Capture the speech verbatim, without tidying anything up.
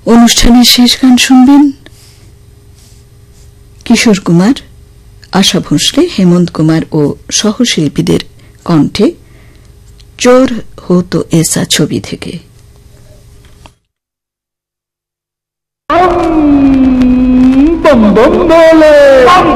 অনুষ্ঠানের শেষ গান শুনবেন কিশোর কুমার, আশা ভোঁসলে, হেমন্ত কুমার ও সহশিল্পীদের কণ্ঠে চোর হো তো এসা ছবি থেকে। बम बम बोले